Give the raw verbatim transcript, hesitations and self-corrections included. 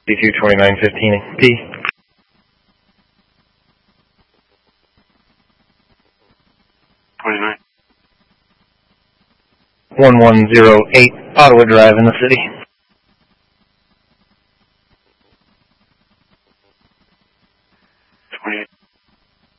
B two twenty-nine fifteen P. twenty-nine. one one zero eight Ottawa Drive in the city.